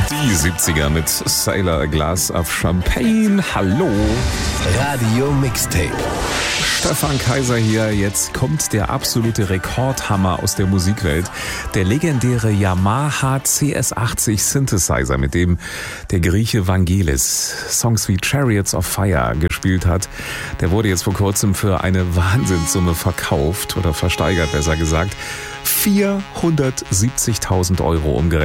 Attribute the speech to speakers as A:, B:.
A: Die 70er mit Sailor, a Glass of Champagne. Hallo.
B: Radio Mixtape.
A: Stefan Kaiser hier. Jetzt kommt der absolute Rekordhammer aus der Musikwelt. Der legendäre Yamaha CS80 Synthesizer, mit dem der Grieche Vangelis Songs wie Chariots of Fire gespielt hat. Der wurde jetzt vor kurzem für eine Wahnsinnssumme verkauft oder versteigert, besser gesagt. 470.000 € umgerechnet.